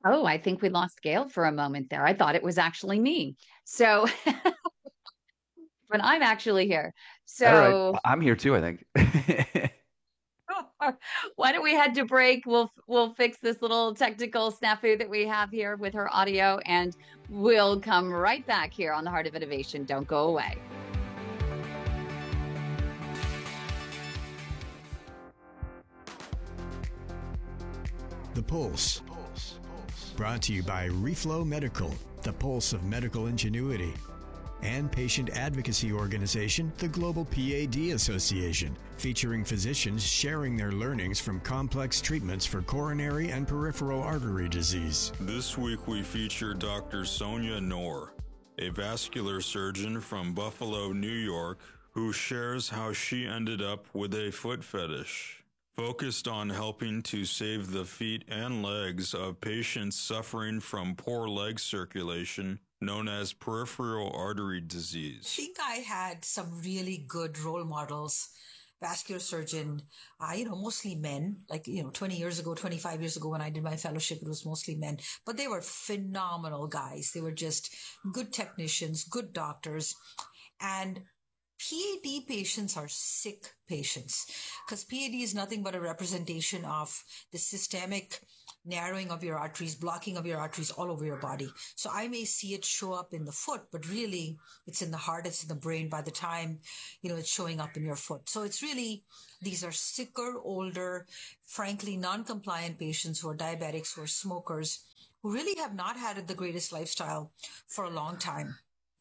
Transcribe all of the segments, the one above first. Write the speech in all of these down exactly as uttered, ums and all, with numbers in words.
Oh, I think we lost Gail for a moment there. I thought it was actually me. So, but I'm actually here. All right. So, I'm here too, I think. why don't we head to break? We'll we'll fix this little technical snafu that we have here with her audio, and we'll come right back here on the Heart of Innovation. Don't go away. The Pulse. Brought to you by Reflow Medical, the pulse of medical ingenuity. And patient advocacy organization, the Global P A D Association, featuring physicians sharing their learnings from complex treatments for coronary and peripheral artery disease. This week we feature Doctor Sonia Noor, a vascular surgeon from Buffalo, New York, who shares how she ended up with a foot fetish. Focused on helping to save the feet and legs of patients suffering from poor leg circulation, known as peripheral artery disease. I think I had some really good role models. Vascular surgeon, uh, you know, mostly men. Like, you know, twenty years ago, twenty-five years ago when I did my fellowship, it was mostly men. But they were phenomenal guys. They were just good technicians, good doctors. And P A D patients are sick patients because P A D is nothing but a representation of the systemic narrowing of your arteries, blocking of your arteries all over your body. So I may see it show up in the foot, but really it's in the heart, it's in the brain by the time, you know, it's showing up in your foot. So it's really, these are sicker, older, frankly, non-compliant patients who are diabetics, who are smokers, who really have not had the greatest lifestyle for a long time.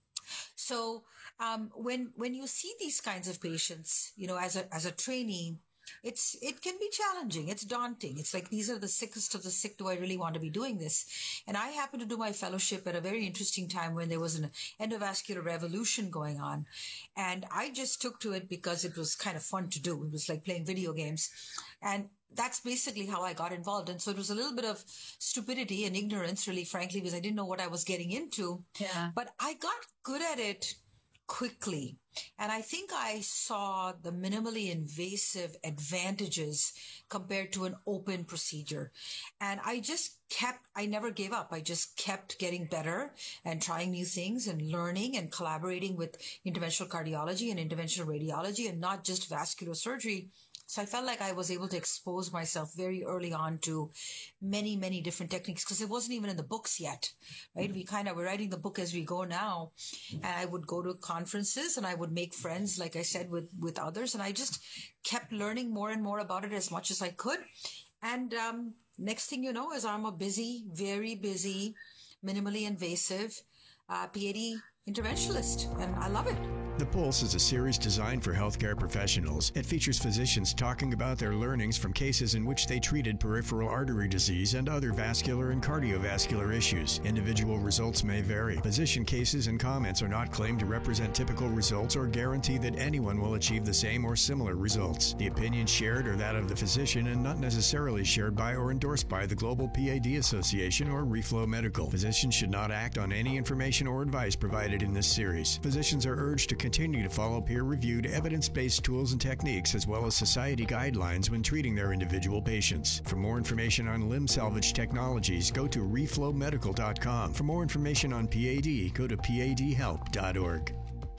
So um, when when you see these kinds of patients, you know, as a as a trainee, it's it can be challenging. It's daunting. It's like, these are the sickest of the sick. Do I really want to be doing this? And I happened to do my fellowship at a very interesting time when there was an endovascular revolution going on, and I just took to it because it was kind of fun to do. It was like playing video games, and that's basically how I got involved. And so it was a little bit of stupidity and ignorance, really, frankly, because I didn't know what I was getting into. Yeah. But I got good at it quickly. And I think I saw the minimally invasive advantages compared to an open procedure. And I just kept, I never gave up. I just kept getting better and trying new things and learning and collaborating with interventional cardiology and interventional radiology and not just vascular surgery. So I felt like I was able to expose myself very early on to many, many different techniques because it wasn't even in the books yet, right? We kind of were writing the book as we go now. And I would go to conferences and I would make friends, like I said, with, with others. And I just kept learning more and more about it as much as I could. And um, next thing you know is I'm a busy, very busy, minimally invasive uh, P A D interventionalist. And I love it. The Pulse is a series designed for healthcare professionals. It features physicians talking about their learnings from cases in which they treated peripheral artery disease and other vascular and cardiovascular issues. Individual results may vary. Physician cases and comments are not claimed to represent typical results or guarantee that anyone will achieve the same or similar results. The opinions shared are that of the physician and not necessarily shared by or endorsed by the Global P A D Association or Reflow Medical. Physicians should not act on any information or advice provided in this series. Physicians are urged to continue to follow peer-reviewed, evidence-based tools and techniques as well as society guidelines when treating their individual patients. For more information on limb salvage technologies, go to reflow medical dot com. For more information on P A D, go to p a d help dot org.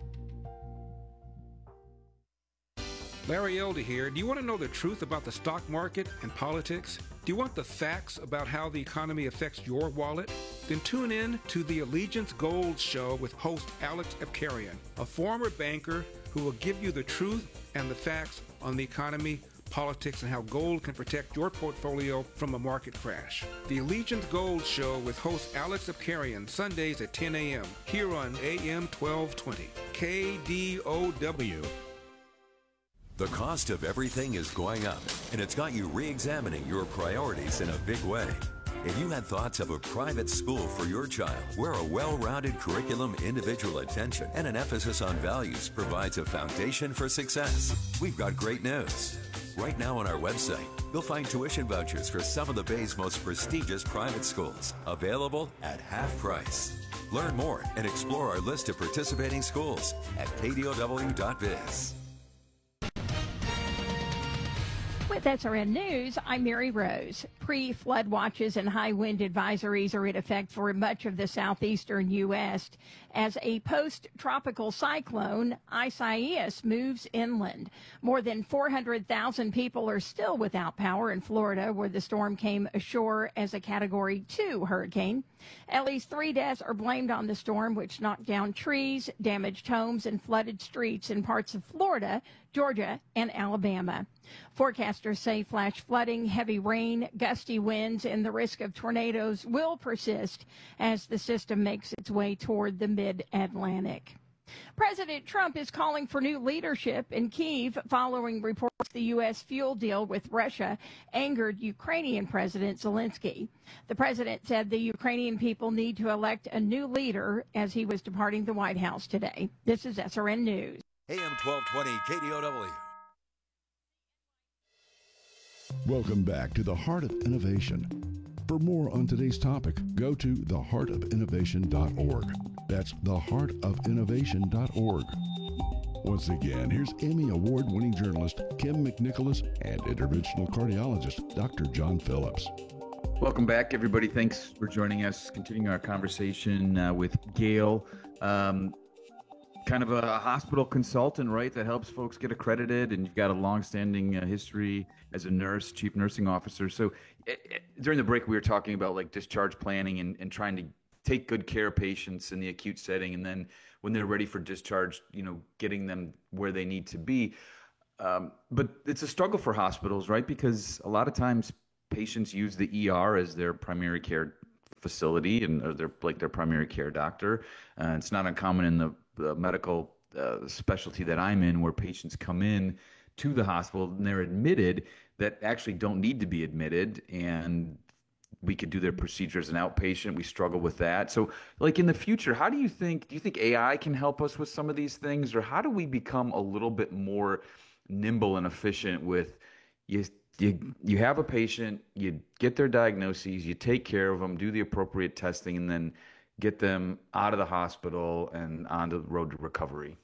Larry Elder here. Do you want to know the truth about the stock market and politics? Do you want the facts about how the economy affects your wallet? Then tune in to the Allegiance Gold Show with host Alex Epkarian, a former banker who will give you the truth and the facts on the economy, politics, and how gold can protect your portfolio from a market crash. The Allegiance Gold Show with host Alex Epkarian, Sundays at ten a.m. here on A M twelve twenty, K D O W. The cost of everything is going up, and it's got you re-examining your priorities in a big way. If you had thoughts of a private school for your child, where a well-rounded curriculum, individual attention, and an emphasis on values provides a foundation for success, we've got great news. Right now on our website, you'll find tuition vouchers for some of the Bay's most prestigious private schools, available at half price. Learn more and explore our list of participating schools at k d o w dot biz. With With S R N News, I'm Mary Rose. Pre-flood watches and high wind advisories are in effect for much of the southeastern U S as a post-tropical cyclone, Isaias, moves inland. More than four hundred thousand people are still without power in Florida, where the storm came ashore as a Category two hurricane. At least three deaths are blamed on the storm, which knocked down trees, damaged homes, and flooded streets in parts of Florida, Georgia, and Alabama. Forecasters say flash flooding, heavy rain, gusty winds, and the risk of tornadoes will persist as the system makes its way toward the mid-Atlantic. President Trump is calling for new leadership in Kyiv following reports the U S fuel deal with Russia angered Ukrainian President Zelensky. The president said the Ukrainian people need to elect a new leader as he was departing the White House today. This is S R N News. A M twelve twenty K D O W. Welcome back to the Heart of Innovation. For more on today's topic, go to the heart of innovation dot org. That's the heart of innovation dot org. Once again, here's Emmy Award-winning journalist Kim McNicholas and interventional cardiologist Doctor John Phillips. Welcome back, everybody. Thanks for joining us. Continuing our conversation uh, with Gail, um, kind of a hospital consultant, right, that helps folks get accredited, and you've got a long-standing uh, history as a nurse, chief nursing officer. So it, it, during the break, we were talking about like discharge planning and, and trying to take good care of patients in the acute setting, and then when they're ready for discharge, you know, getting them where they need to be. Um, but it's a struggle for hospitals, right? Because a lot of times patients use the E R as their primary care facility and or their like their primary care doctor. Uh, it's not uncommon in the, the medical uh, specialty that I'm in, where patients come in to the hospital and they're admitted that actually don't need to be admitted, and we could do their procedure as an outpatient. We struggle with that. So like in the future, how do you think, do you think A I can help us with some of these things, or how do we become a little bit more nimble and efficient with you, you, you have a patient, you get their diagnoses, you take care of them, do the appropriate testing, and then get them out of the hospital and onto the road to recovery?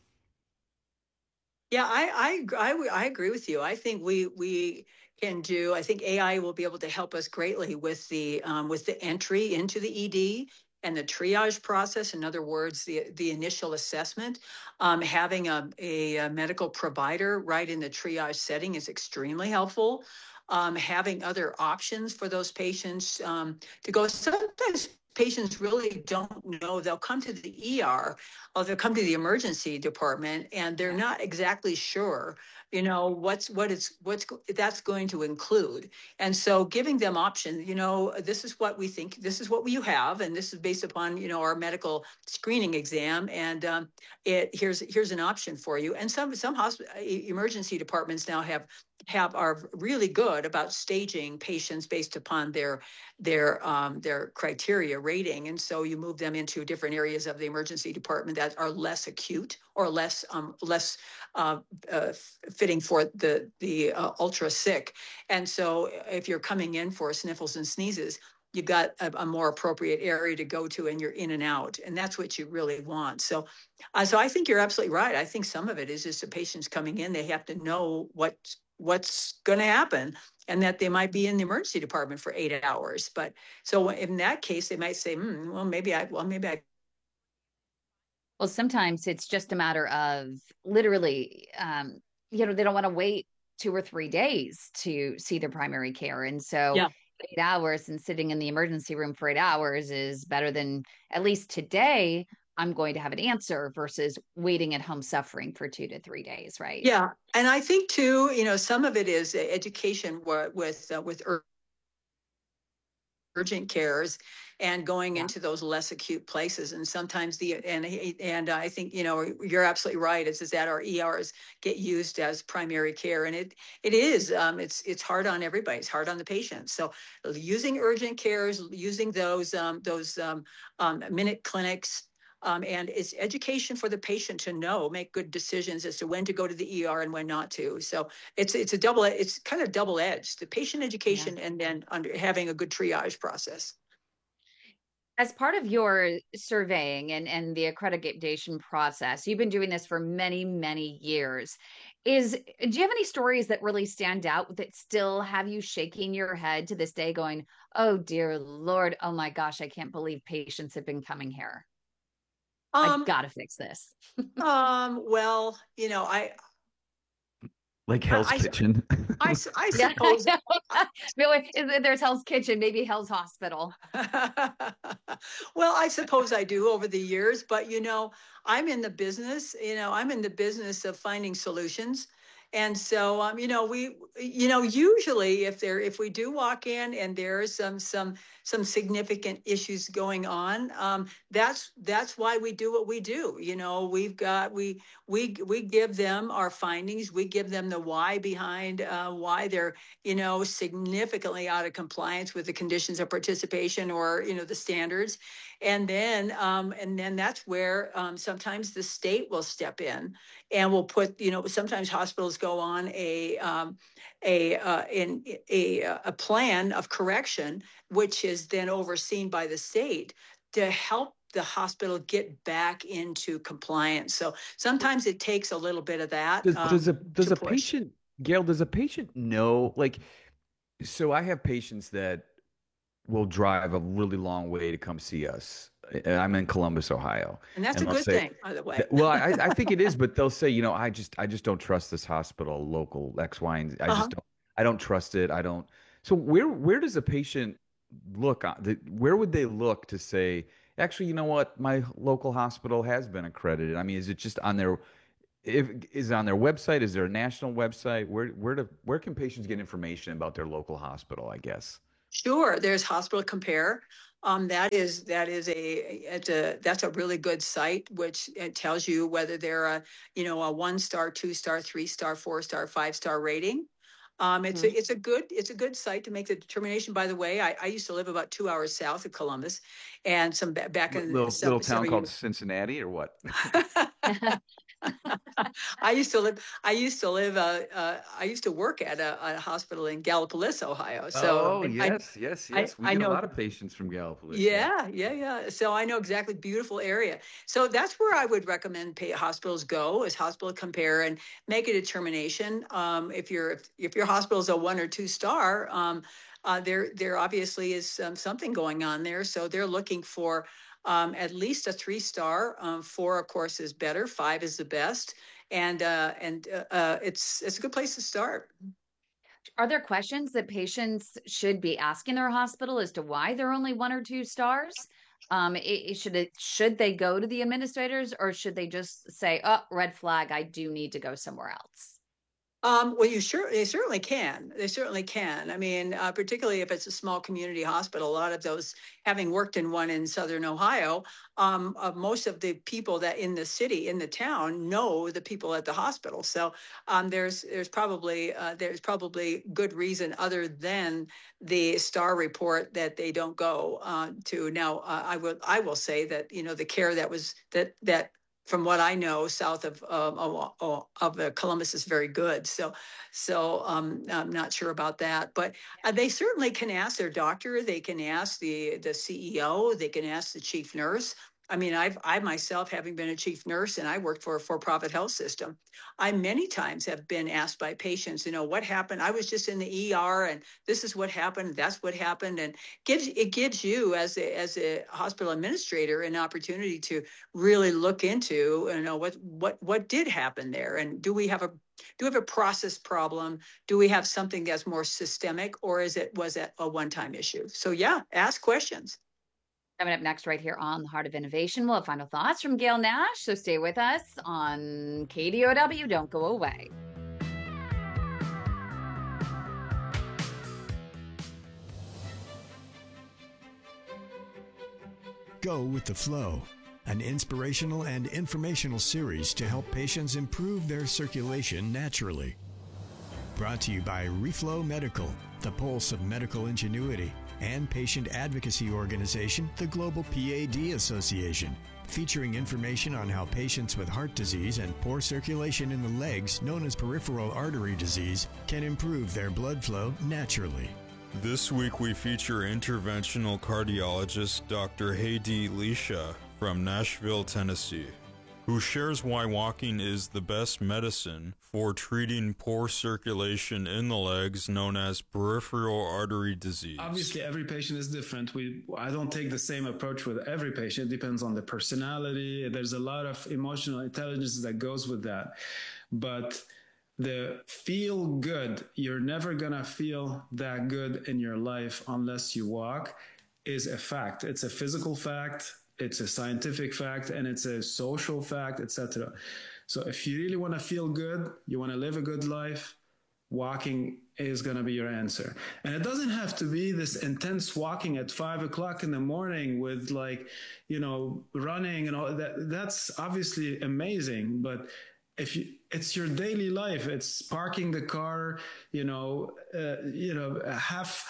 Yeah, I, I, I, I agree with you. I think we, we, can do. I think A I will be able to help us greatly with the um, with the entry into the E D and the triage process. In other words, the the initial assessment. Um, having a, a, a medical provider right in the triage setting is extremely helpful. Um, having other options for those patients um, to go. Sometimes patients really don't know. They'll come to the E R or they'll come to the emergency department, and they're not exactly sure, you know, what's what it's what's that's going to include. And so giving them options, you know, this is what we think, this is what you have, and this is based upon, you know, our medical screening exam, and um, it here's here's an option for you. And some some hospital emergency departments now have have are really good about staging patients based upon their their um, their criteria rating, and so you move them into different areas of the emergency department that are less acute or less um, less uh, uh, fitting for the the uh, ultra sick. And so if you're coming in for sniffles and sneezes, you've got a, a more appropriate area to go to, and you're in and out, and that's what you really want. So, uh, so I think you're absolutely right. I think some of it is just the patients coming in; they have to know what what's going to happen, and that they might be in the emergency department for eight hours. But so in that case, they might say, hmm, "Well, maybe I, well, maybe I." Well, sometimes it's just a matter of literally, um, you know, they don't want to wait two or three days to see their primary care, and so. Yeah. Eight hours and sitting in the emergency room for eight hours is better than, at least today, I'm going to have an answer versus waiting at home suffering for two to three days, right? Yeah. And I think too, you know, some of it is education with, uh, with urgent cares and going yeah. into those less acute places. And sometimes the, and, and I think, you know, you're absolutely right. It's is that our E Rs get used as primary care, and it, it is, um, it's, it's hard on everybody. It's hard on the patient. So using urgent cares, using those, um, those, um, um, minute clinics, Um, and it's education for the patient to know, make good decisions as to when to go to the E R and when not to. So it's it's a double, it's kind of double edged, the patient education yeah. and then under, having a good triage process. As part of your surveying and, and the accreditation process, you've been doing this for many, many years. Is, do you have any stories that really stand out that still have you shaking your head to this day going, oh, dear Lord, oh my gosh, I can't believe patients have been coming here. Um, I've got to fix this. um, well, you know, I, Like Hell's I, Kitchen. I, I, I suppose. Yeah, there's Hell's Kitchen, maybe Hell's Hospital. Well, I suppose I do over the years, but you know, I'm in the business, you know, I'm in the business of finding solutions. And so, um, you know, we, you know, usually if there, if we do walk in and there's some, some, some significant issues going on, um, that's, that's why we do what we do. You know, we've got, we, we, we give them our findings. We give them the why behind, uh, why they're, you know, significantly out of compliance with the conditions of participation or, you know, the standards. And then, um, and then that's where, um, sometimes the state will step in and will put, you know, sometimes hospitals go on a, um, a, uh, in a, a plan of correction, which is then overseen by the state to help the hospital get back into compliance. So sometimes it takes a little bit of that. Does, um, does a, does a push. patient, Gail, does a patient know, like, so I have patients that will drive a really long way to come see us. I'm in Columbus, Ohio. And that's and a good say, thing, by the way. Well, I, I think it is, but they'll say, you know, I just, I just don't trust this hospital, local X, Y, and Z. I uh-huh. just don't, I don't trust it. I don't. So where, where does a patient look? Where would they look to say, actually, you know what, my local hospital has been accredited? I mean, is it just on their, if is it on their website? Is there a national website? Where, where do, where can patients get information about their local hospital, I guess? Sure. There's Hospital Compare. Um, that is that is a it's a that's a really good site, which it tells you whether they're a you know a one star, two star, three star, four star, five star rating. Um, it's mm-hmm. a it's a good it's a good site to make the determination. By the way, I, I used to live about two hours south of Columbus, and some back in little, some, little town called Cincinnati, or what? I used to live. I used to live. Uh, uh, I used to work at a, a hospital in Gallipolis, Ohio. So oh I, yes, I, yes, yes. We I, get I know a lot of patients from Gallipolis. Yeah, yeah, yeah, yeah. So I know exactly. Beautiful area. So that's where I would recommend pay, hospitals go is Hospital Compare and make a determination. Um, if your if, if your hospital is a one or two star, um, uh, there there obviously is um, something going on there. So they're looking for. Um, at least a three star. Um, four, of course, is better. Five is the best, and uh, and uh, uh, it's it's a good place to start. Are there questions that patients should be asking their hospital as to why they're only one or two stars? Um, it, it should it should they go to the administrators, or should they just say, "Oh, red flag, I do need to go somewhere else"? Um, well, you sure they certainly can. They certainly can. I mean, uh, particularly if it's a small community hospital. A lot of those, having worked in one in Southern Ohio, um, uh, most of the people that in the city, in the town, know the people at the hospital. So um, there's there's probably uh, there's probably good reason other than the star report that they don't go uh, to. Now, uh, I will I will say that you know the care that was that that. From what I know, south of um, of, of Columbus is very good. So, so um, I'm not sure about that. But uh, they certainly can ask their doctor. They can ask the the C E O. They can ask the chief nurse. I mean, I've I myself, having been a chief nurse and I worked for a for-profit health system, I many times have been asked by patients, you know, what happened? I was just in the E R and this is what happened. That's what happened. And gives it gives you as a as a hospital administrator an opportunity to really look into, you know, what what what did happen there, and do we have a do we have a process problem? Do we have something that's more systemic, or is it was it a one-time issue? So yeah, ask questions. Coming up next right here on The Heart of Innovation, we'll have final thoughts from Gail Nash. So stay with us on K D O W. Don't go away. Go with the Flow, an inspirational and informational series to help patients improve their circulation naturally. Brought to you by Reflow Medical, the pulse of medical ingenuity, and patient advocacy organization, the Global P A D Association, featuring information on how patients with heart disease and poor circulation in the legs, known as peripheral artery disease, can improve their blood flow naturally. This week we feature interventional cardiologist Doctor Heidi Lisha from Nashville, Tennessee, who shares why walking is the best medicine for treating poor circulation in the legs, known as peripheral artery disease. Obviously, every patient is different. We, I don't take the same approach with every patient. It depends on the personality. There's a lot of emotional intelligence that goes with that. But the feel good, you're never going to feel that good in your life unless you walk, is a fact. It's a physical fact. It's a scientific fact, and it's a social fact, et cetera. So if you really want to feel good, you want to live a good life, walking is going to be your answer. And it doesn't have to be this intense walking at five o'clock in the morning with, like, you know, running and all that. That's obviously amazing, but if you, it's your daily life, it's parking the car, you know, uh, you know, half,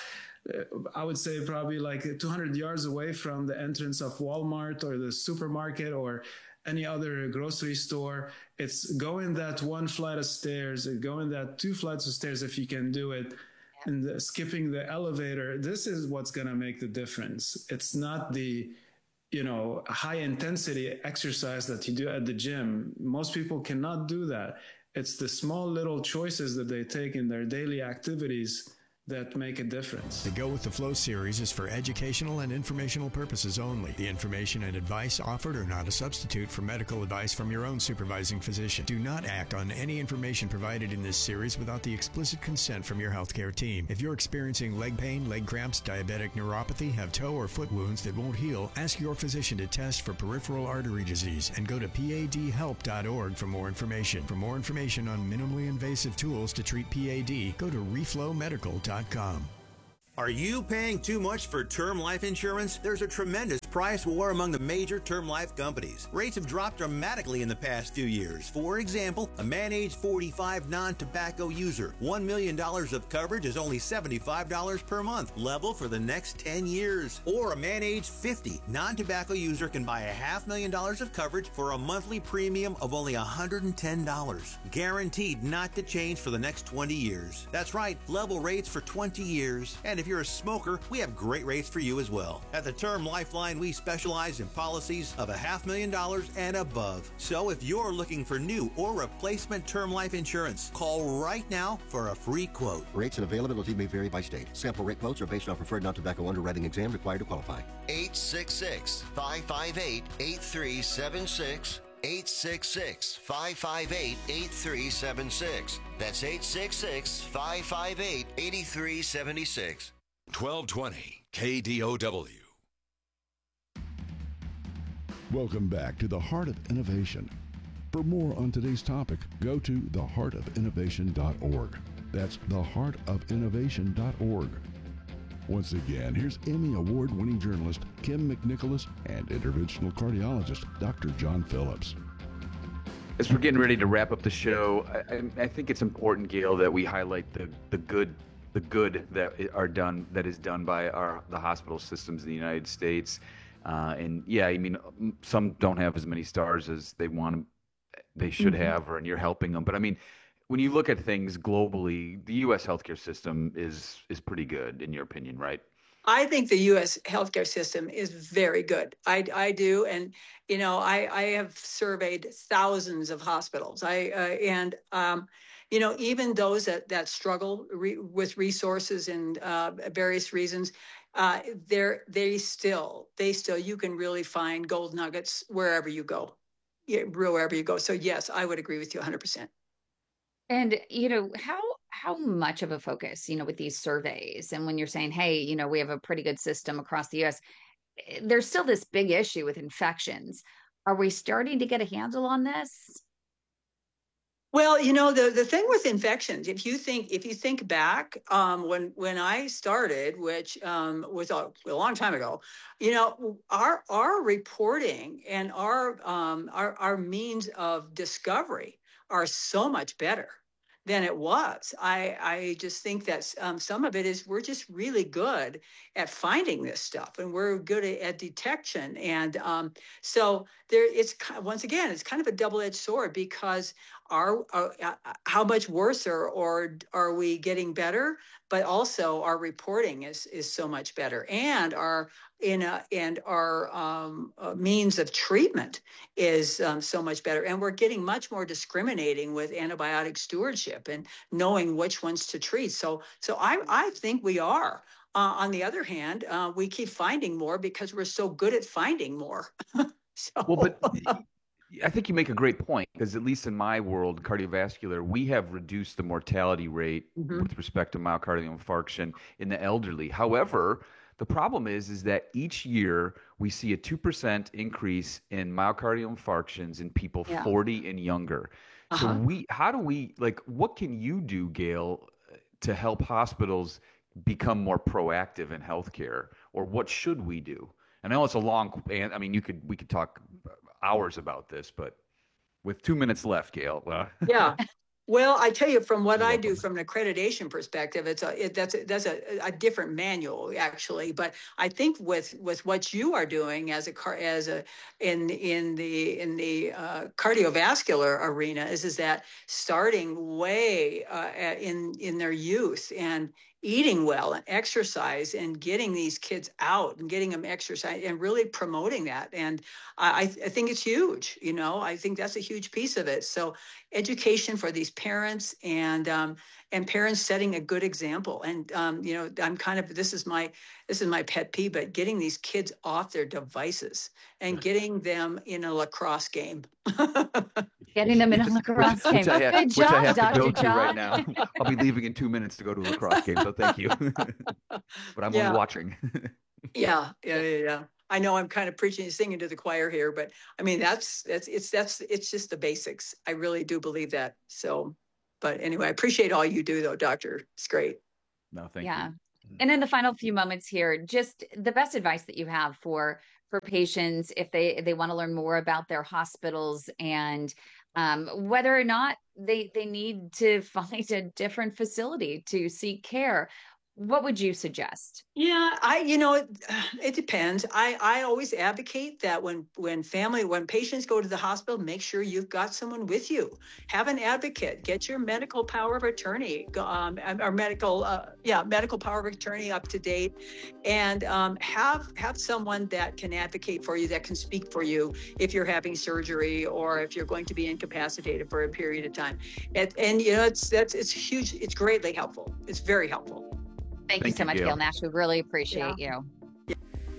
I would say probably like two hundred yards away from the entrance of Walmart or the supermarket or any other grocery store. It's going that one flight of stairs, going that two flights of stairs if you can do it, and the, skipping the elevator. This is what's going to make the difference. It's not the, you know, high intensity exercise that you do at the gym. Most people cannot do that. It's the small little choices that they take in their daily activities that make a difference. The Go With The Flow series is for educational and informational purposes only. The information and advice offered are not a substitute for medical advice from your own supervising physician. Do not act on any information provided in this series without the explicit consent from your healthcare team. If you're experiencing leg pain, leg cramps, diabetic neuropathy, have toe or foot wounds that won't heal, ask your physician to test for peripheral artery disease and go to P A D help dot org for more information. For more information on minimally invasive tools to treat P A D, go to reflow medical dot com. Are you paying too much for term life insurance? There's a tremendous price war among the major term life companies. Rates have dropped dramatically in the past few years. For example, a man age forty-five non-tobacco user, one million dollars of coverage is only seventy-five dollars per month, level for the next ten years. Or a man age fifty non-tobacco user can buy a half million dollars of coverage for a monthly premium of only one hundred ten dollars. Guaranteed not to change for the next twenty years. That's right, level rates for twenty years. And if you're a smoker, we have great rates for you as well. At the Term Lifeline, we specialize in policies of a half million dollars and above. So if you're looking for new or replacement term life insurance, call right now for a free quote. Rates and availability may vary by state. Sample rate quotes are based on preferred non-tobacco underwriting exam required to qualify. eight six six, five five eight, eight three seven six. eight six six, five five eight, eight three seven six. That's eight six six, five five eight, eight three seven six. twelve twenty K D O W. Welcome back to the Heart of Innovation. For more on today's topic, go to the heart of innovation dot org. That's the heart of innovation dot org. Once again, here's Emmy Award-winning journalist Kim McNicholas and interventional cardiologist Doctor John Phillips. As we're getting ready to wrap up the show, I, I think it's important, Gail, that we highlight the, the good the good that are done that is done by our the hospital systems in the United States. Uh, and yeah, I mean, some don't have as many stars as they want, they should mm-hmm. have, or and you're helping them. But I mean, when you look at things globally, the U S healthcare system is is pretty good, in your opinion, right? I think the U S healthcare system is very good. I, I do. And, you know, I, I have surveyed thousands of hospitals. I uh, and, um, you know, even those that, that struggle re- with resources and uh, various reasons, uh, they're, they still, they still, you can really find gold nuggets wherever you go, yeah, wherever you go. So yes, I would agree with you one hundred percent. And, you know, how how much of a focus, you know, with these surveys and when you're saying, hey, you know, we have a pretty good system across the U S, there's still this big issue with infections. Are we starting to get a handle on this? Well, you know, the, the thing with infections, if you think if you think back um, when when I started, which um, was a, a long time ago, you know, our our reporting and our um, our our means of discovery are so much better than it was. I, I just think that um, some of it is we're just really good at finding this stuff, and we're good at, at detection. And um, so there, it's once again, it's kind of a double-edged sword because are, are uh, how much worse or, or are we getting better? But also our reporting is is so much better, and our in a, and our um, uh, means of treatment is um, so much better, and we're getting much more discriminating with antibiotic stewardship and knowing which ones to treat. So so I I think we are. Uh, on the other hand, uh, we keep finding more because we're so good at finding more. so. Well, but I think you make a great point, because at least in my world, cardiovascular, we have reduced the mortality rate mm-hmm. with respect to myocardial infarction in the elderly. However, the problem is, is that each year we see a two percent increase in myocardial infarctions in people yeah. forty and younger. Uh-huh. So we, how do we, like, what can you do, Gail, to help hospitals become more proactive in healthcare, or what should we do? I know it's a long, I mean, you could, we could talk hours about this, but with two minutes left, Gail. Uh. Yeah. Well, I tell you, from what I do from an accreditation perspective, it's a it, that's a, that's a, a different manual actually. But I think with with what you are doing as a car as a in in the in the uh, cardiovascular arena is is that starting way uh, in in their youth and eating well and exercise and getting these kids out and getting them exercise and really promoting that. And I, I think it's huge, you know, I think that's a huge piece of it. So education for these parents and, um, and parents setting a good example. And, um, you know, I'm kind of, this is my, this is my pet peeve, but getting these kids off their devices and getting them in a lacrosse game. Getting them in a lacrosse game. Which I have, Good which job, I have Doctor to go John. to right now. I'll be leaving in two minutes to go to a lacrosse game, so thank you. But I'm yeah. only watching. yeah, yeah, yeah, yeah. I know I'm kind of preaching and singing to the choir here, but I mean, that's, that's, it's, that's, it's just the basics. I really do believe that. So, but anyway, I appreciate all you do though, Doctor. It's great. No, thank yeah. you. And in the final few moments here, just the best advice that you have for for patients if they they want to learn more about their hospitals and um, whether or not they they need to find a different facility to seek care. What would you suggest? Yeah, I, you know, it, it depends. I, I always advocate that when, when family, when patients go to the hospital, make sure you've got someone with you. Have an advocate. Get your medical power of attorney, um, or medical, uh, yeah, medical power of attorney up to date, and um, have have someone that can advocate for you, that can speak for you if you're having surgery or if you're going to be incapacitated for a period of time. And, and you know, it's that's it's huge. It's greatly helpful. It's very helpful. Thank, Thank you so you, much, Gail. Gail Nash. We really appreciate yeah. you.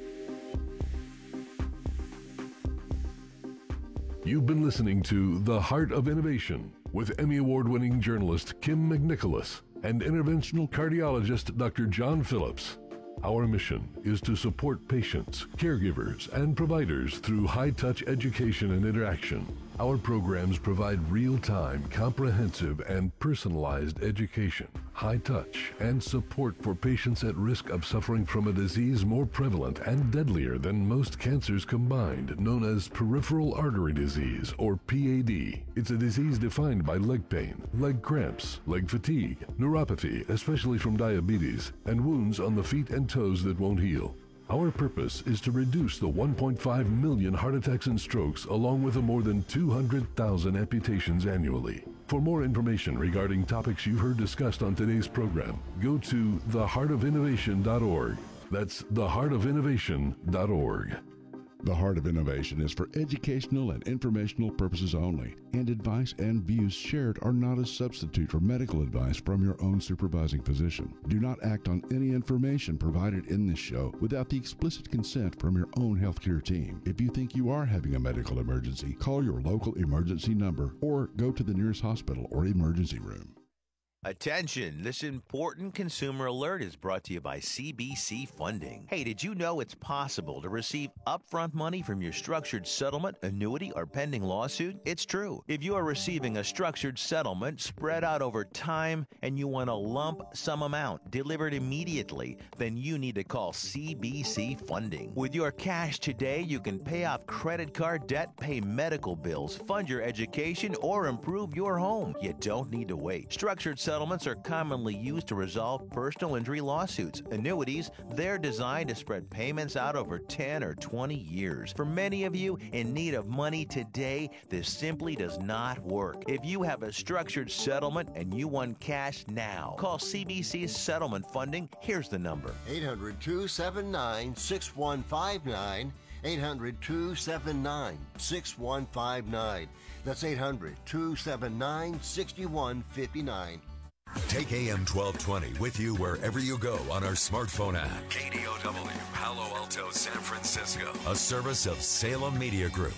You've been listening to The Heart of Innovation with Emmy Award-winning journalist Kim McNicholas and interventional cardiologist Doctor John Phillips. Our mission is to support patients, caregivers, and providers through high-touch education and interaction. Our programs provide real-time, comprehensive, and personalized education, high-touch, and support for patients at risk of suffering from a disease more prevalent and deadlier than most cancers combined, known as peripheral artery disease, or P A D. It's a disease defined by leg pain, leg cramps, leg fatigue, neuropathy, especially from diabetes, and wounds on the feet and toes that won't heal. Our purpose is to reduce the one point five million heart attacks and strokes, along with the more than two hundred thousand amputations annually. For more information regarding topics you heard discussed on today's program, go to the heart of innovation dot org. That's the heart of innovation dot org. The Heart of Innovation is for educational and informational purposes only, and advice and views shared are not a substitute for medical advice from your own supervising physician. Do not act on any information provided in this show without the explicit consent from your own healthcare team. If you think you are having a medical emergency, call your local emergency number or go to the nearest hospital or emergency room. Attention, this important consumer alert is brought to you by C B C Funding. Hey, did you know it's possible to receive upfront money from your structured settlement, annuity, or pending lawsuit? It's true. If you are receiving a structured settlement spread out over time and you want a lump sum amount delivered immediately, then you need to call C B C Funding. With your cash today, you can pay off credit card debt, pay medical bills, fund your education, or improve your home. You don't need to wait. Structured settlements are commonly used to resolve personal injury lawsuits. Annuities, they're designed to spread payments out over ten or twenty years. For many of you in need of money today, this simply does not work. If you have a structured settlement and you want cash now, call C B C Settlement Funding. Here's the number. eight hundred, two seven nine, six one five nine. eight hundred, two seven nine, six one five nine. That's eight hundred, two seven nine, six one five nine. Take A M twelve twenty with you wherever you go on our smartphone app. K D O W, Palo Alto, San Francisco. A service of Salem Media Group.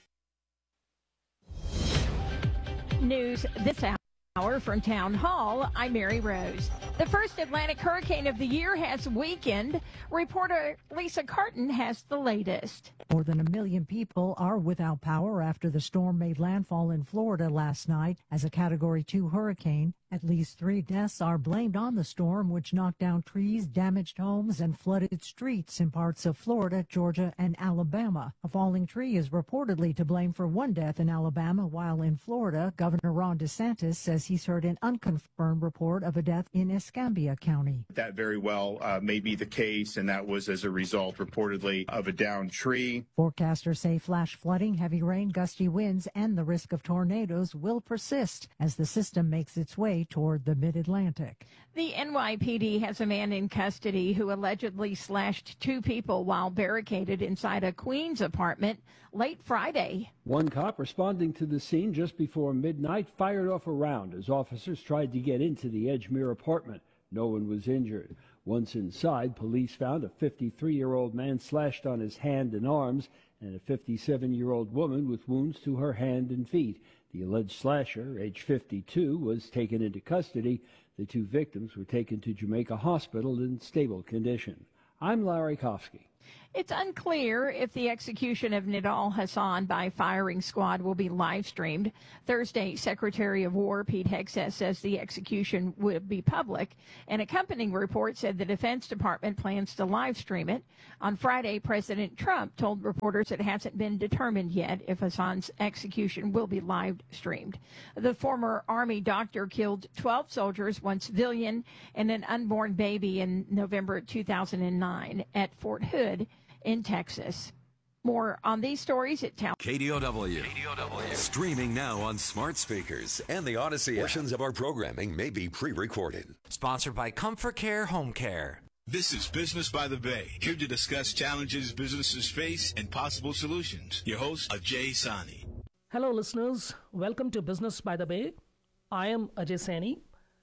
News this hour from Town Hall. I'm Mary Rose. The first Atlantic hurricane of the year has weakened. Reporter Lisa Carton has the latest. More than a million people are without power after the storm made landfall in Florida last night as a Category two hurricane. At least three deaths are blamed on the storm, which knocked down trees, damaged homes, and flooded streets in parts of Florida, Georgia, and Alabama. A falling tree is reportedly to blame for one death in Alabama, while in Florida, Governor Ron DeSantis says he's heard an unconfirmed report of a death in Escambia County. That very well uh, may be the case, and that was as a result, reportedly, of a downed tree. Forecasters say flash flooding, heavy rain, gusty winds, and the risk of tornadoes will persist as the system makes its way toward the mid-Atlantic. The N Y P D has a man in custody who allegedly slashed two people while barricaded inside a Queens apartment late Friday. One cop responding to the scene just before midnight fired off a round as officers tried to get into the Edgemere apartment. No one was injured. Once inside, police found a fifty-three-year-old man slashed on his hand and arms and a fifty-seven-year-old woman with wounds to her hand and feet. The alleged slasher, age fifty-two, was taken into custody. The two victims were taken to Jamaica Hospital in stable condition. I'm Larry Kofsky. It's unclear if the execution of Nidal Hasan by firing squad will be live streamed. Thursday, Secretary of War Pete Hegseth says the execution will be public. An accompanying report said the Defense Department plans to live stream it. On Friday, President Trump told reporters it hasn't been determined yet if Hasan's execution will be live streamed. The former Army doctor killed twelve soldiers, one civilian, and an unborn baby in November two thousand nine at Fort Hood in Texas. More on these stories at Town. K D O W. K D O W. Streaming now on smart speakers and the Odyssey app. Portions of our programming may be pre-recorded. Sponsored by Comfort Care Home Care. This is Business by the Bay, here to discuss challenges businesses face and possible solutions. Your host, Ajay Sani. Hello, listeners. Welcome to Business by the Bay. I am Ajay Sani,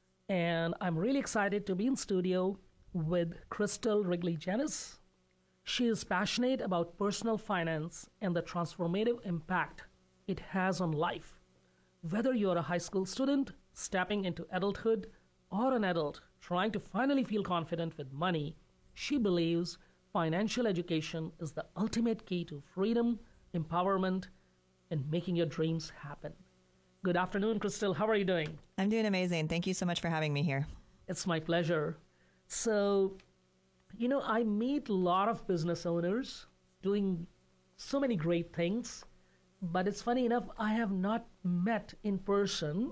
and I'm really excited to be in studio with Crystal Wrigley-Janis. She is passionate about personal finance and the transformative impact it has on life. Whether you're a high school student stepping into adulthood or an adult trying to finally feel confident with money, she believes financial education is the ultimate key to freedom, empowerment, and making your dreams happen. Good afternoon, Crystal. How are you doing? I'm doing amazing. Thank you so much for having me here. It's my pleasure. So, you know, I meet a lot of business owners doing so many great things, but it's funny enough, I have not met in person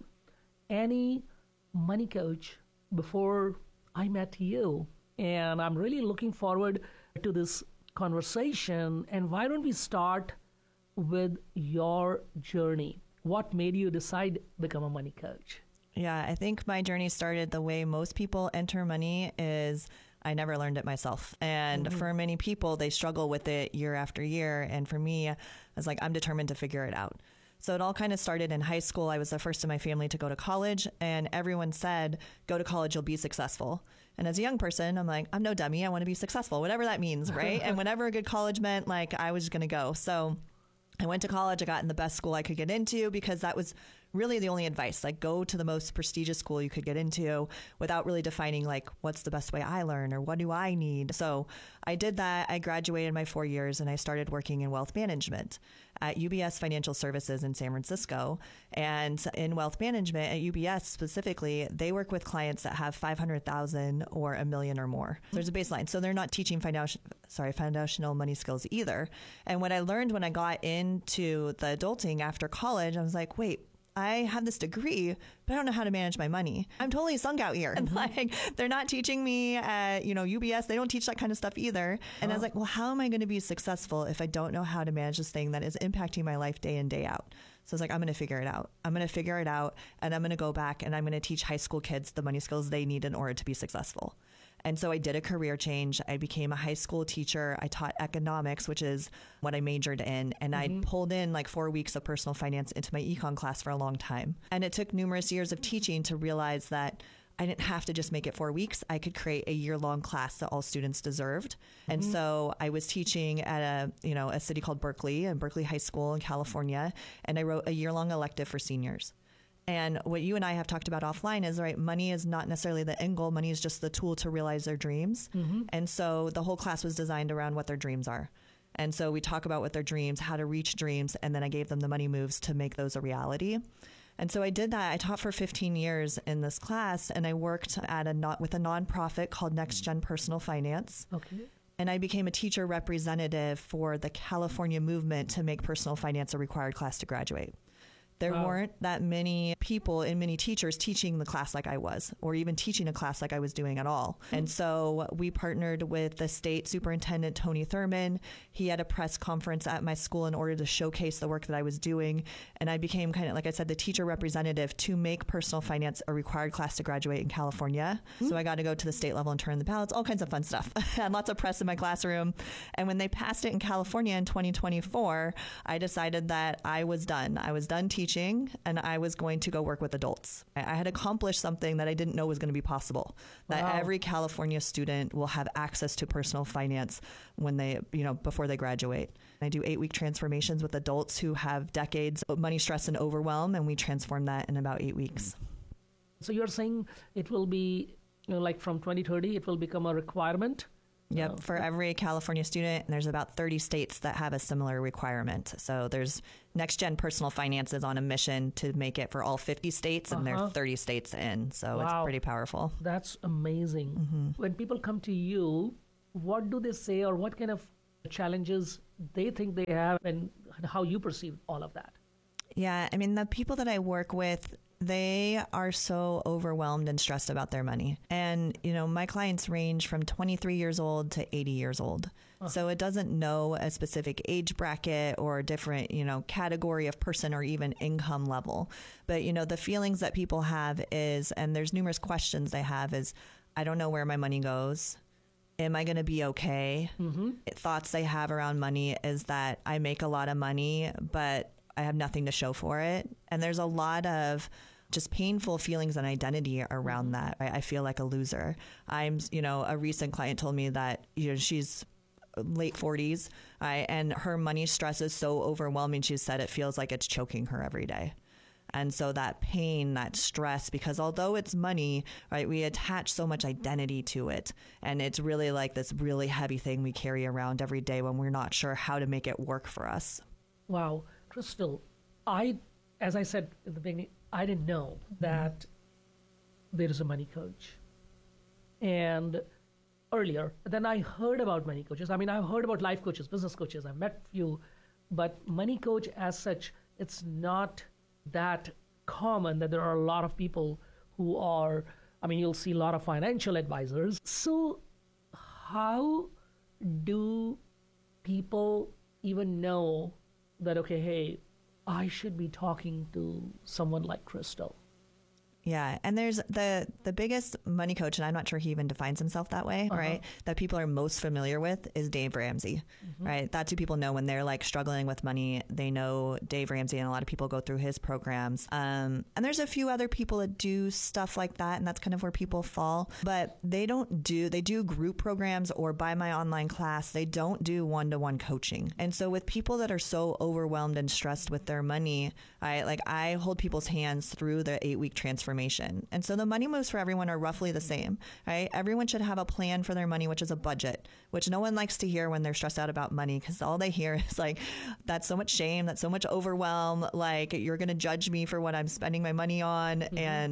any money coach before I met you. And I'm really looking forward to this conversation. And why don't we start with your journey? What made you decide to become a money coach? Yeah, I think my journey started the way most people enter money is I never learned it myself. And mm-hmm. for many people, they struggle with it year after year. And for me, I was like, I'm determined to figure it out. So it all kind of started in high school. I was the first in my family to go to college, and everyone said, go to college, you'll be successful. And as a young person, I'm like, I'm no dummy. I want to be successful, whatever that means, right? And whenever a good college meant, like, I was going to go. So I went to college. I got in the best school I could get into because that was really the only advice, like go to the most prestigious school you could get into without really defining like what's the best way I learn or what do I need. So I did that. I graduated my four years and I started working in wealth management at U B S Financial Services in San Francisco. And in wealth management at U B S specifically, they work with clients that have five hundred thousand or a million or more. There's a baseline. So they're not teaching financial, sorry, foundational money skills either. And what I learned when I got into the adulting after college, I was like, wait, I have this degree, but I don't know how to manage my money. I'm totally sunk out here. And like, they're not teaching me at, you know, U B S. They don't teach that kind of stuff either. And I was like, well, how am I going to be successful if I don't know how to manage this thing that is impacting my life day in, day out? So I was like, I'm going to figure it out. I'm going to figure it out. And I'm going to go back and I'm going to teach high school kids the money skills they need in order to be successful. And so I did a career change. I became a high school teacher. I taught economics, which is what I majored in. And mm-hmm. I pulled in like four weeks of personal finance into my econ class for a long time. And it took numerous years of teaching to realize that I didn't have to just make it four weeks. I could create a year-long class that all students deserved. Mm-hmm. And so I was teaching at a, you know, a city called Berkeley, and Berkeley High School in California. And I wrote a year-long elective for seniors. And what you and I have talked about offline is, right, money is not necessarily the end goal. Money is just the tool to realize their dreams. Mm-hmm. And so the whole class was designed around what their dreams are. And so we talk about what their dreams, how to reach dreams, and then I gave them the money moves to make those a reality. And so I did that. I taught for fifteen years in this class, and I worked at a not with a nonprofit called Next Gen Personal Finance. Okay. And I became a teacher representative for the California movement to make personal finance a required class to graduate. There wow. weren't that many people and many teachers teaching the class like I was, or even teaching a class like I was doing at all. Mm-hmm. And so we partnered with the state superintendent, Tony Thurman. He had a press conference at my school in order to showcase the work that I was doing. And I became kind of, like I said, the teacher representative to make personal finance a required class to graduate in California. Mm-hmm. So I got to go to the state level and turn the ballots, all kinds of fun stuff. I had lots of press in my classroom. And when they passed it in California in twenty twenty-four, I decided that I was done. I was done teaching. Teaching, and I was going to go work with adults. I had accomplished something that I didn't know was going to be possible, that wow. every California student will have access to personal finance when they, you know, before they graduate. I do eight-week transformations with adults who have decades of money stress and overwhelm, and we transform that in about eight weeks. So you're saying it will be, you know, like from twenty thirty, it will become a requirement? Yep. Oh. For every California student, and there's about thirty states that have a similar requirement. So there's Next Gen Personal Finance is on a mission to make it for all fifty states, and uh-huh. there are thirty states in. So wow. it's pretty powerful. That's amazing. Mm-hmm. When people come to you, what do they say, or what kind of challenges they think they have, and how you perceive all of that? Yeah. I mean, the people that I work with, they are so overwhelmed and stressed about their money. And, you know, my clients range from twenty-three years old to eighty years old. Uh-huh. So it doesn't know a specific age bracket or a different, you know, category of person or even income level. But, you know, the feelings that people have is, and there's numerous questions they have is, I don't know where my money goes. Am I going to be okay? Mm-hmm. Thoughts they have around money is that I make a lot of money, but I have nothing to show for it. And there's a lot of just painful feelings and identity around that. Right? I feel like a loser. I'm, you know, a recent client told me that, you know, she's late forties, right, and her money stress is so overwhelming. She said it feels like it's choking her every day. And so that pain, that stress, because although it's money, right, we attach so much identity to it. And it's really like this really heavy thing we carry around every day when we're not sure how to make it work for us. Wow. Crystal, I, as I said at the beginning, I didn't know that mm-hmm. there is a money coach. And earlier, then I heard about money coaches. I mean, I've heard about life coaches, business coaches. I've met few, but money coach as such, it's not that common that there are a lot of people who are, I mean, you'll see a lot of financial advisors. So how do people even know that, okay, hey, I should be talking to someone like Crystal? Yeah. And there's the, the biggest money coach, and I'm not sure he even defines himself that way, uh-huh. right? That people are most familiar with is Dave Ramsey, mm-hmm. right? That's who people know when they're like struggling with money. They know Dave Ramsey, and a lot of people go through his programs. Um, and there's a few other people that do stuff like that, and that's kind of where people fall. But they don't do, they do group programs or buy my online class. They don't do one-to-one coaching. And so with people that are so overwhelmed and stressed with their money, I like I hold people's hands through the eight-week transformation. And so the money moves for everyone are roughly the same, right? Everyone should have a plan for their money, which is a budget, which no one likes to hear when they're stressed out about money, because all they hear is like, that's so much shame, that's so much overwhelm, like you're going to judge me for what I'm spending my money on. Mm-hmm. And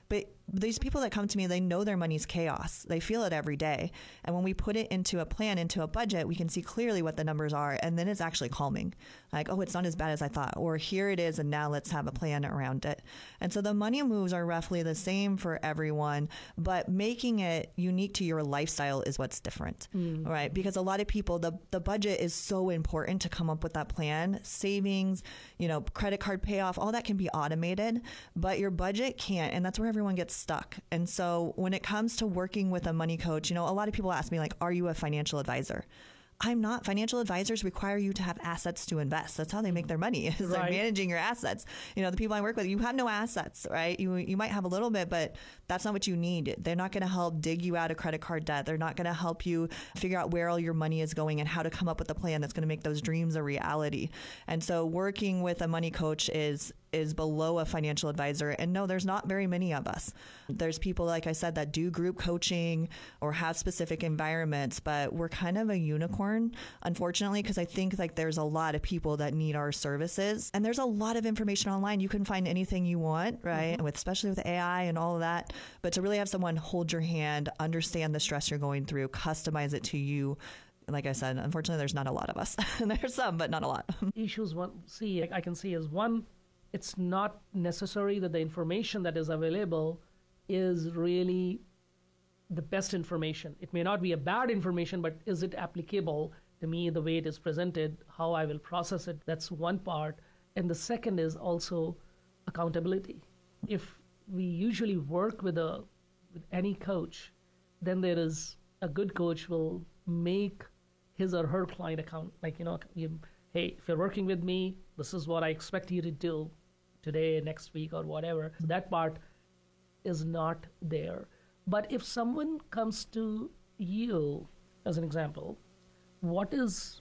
But these people that come to me, they know their money's chaos. They feel it every day. And when we put it into a plan, into a budget, we can see clearly what the numbers are. And then it's actually calming. Like, oh, it's not as bad as I thought. Or here it is, and now let's have a plan around it. And so the money moves are roughly the same for everyone, but making it unique to your lifestyle is what's different, mm. right? Because a lot of people, the, the budget is so important to come up with that plan. Savings, you know, credit card payoff, all that can be automated, but your budget can't. And that's where everyone gets stuck. And so when it comes to working with a money coach, you know, a lot of people ask me, like, are you a financial advisor? I'm not. Financial advisors require you to have assets to invest. That's how they make their money, is right. like managing your assets. You know, the people I work with, you have no assets, right? You you might have a little bit, but that's not what you need. They're not going to help dig you out of credit card debt. They're not going to help you figure out where all your money is going and how to come up with a plan that's going to make those dreams a reality. And so working with a money coach is is below a financial advisor. And no, there's not very many of us. There's people, like I said, that do group coaching or have specific environments, but we're kind of a unicorn, unfortunately, because I think like there's a lot of people that need our services. And there's a lot of information online. You can find anything you want, right? Mm-hmm. With especially with A I and all of that. But to really have someone hold your hand, understand the stress you're going through, customize it to you. Like I said, unfortunately, there's not a lot of us. There's some, but not a lot. Issues one see I can see is one, it's not necessary that the information that is available is really the best information. It may not be a bad information, but is it applicable to me the way it is presented, how I will process it? That's one part. And the second is also accountability. If we usually work with a with any coach, then there is a good coach will make his or her client account, like, you know, you, hey, if you're working with me, this is what I expect you to do today, next week, or whatever. So that part is not there. But if someone comes to you, as an example, what is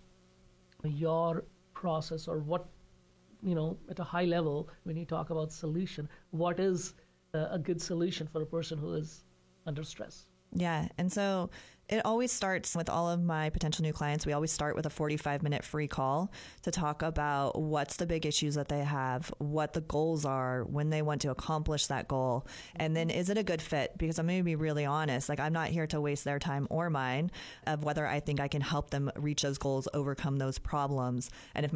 your process, or what, you know, at a high level, when you talk about solution, what is a, a good solution for a person who is under stress? Yeah. And so it always starts with all of my potential new clients. We always start with a forty-five minute free call to talk about what's the big issues that they have, what the goals are, when they want to accomplish that goal. And then is it a good fit? Because I'm going to be really honest, like I'm not here to waste their time or mine of whether I think I can help them reach those goals, overcome those problems. And if